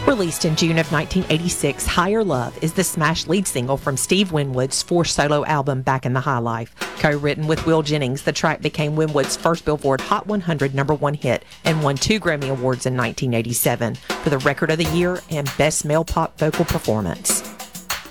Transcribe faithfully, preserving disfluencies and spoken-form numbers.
Released in June of nineteen eighty-six, Higher Love is the smash lead single from Steve Winwood's fourth solo album, Back in the High Life. Co-written with Will Jennings, the track became Winwood's first Billboard Hot one hundred number one hit and won two Grammy Awards in nineteen eighty-seven for the Record of the Year and Best Male Pop Vocal Performance.